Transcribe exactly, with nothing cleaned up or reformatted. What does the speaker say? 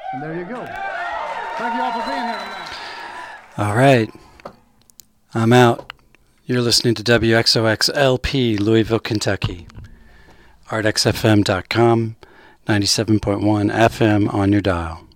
And there you go. Thank you all for being here tonight. All right. I'm out. You're listening to W X O X L P, Louisville, Kentucky. art x f m dot com, ninety-seven point one F M on your dial.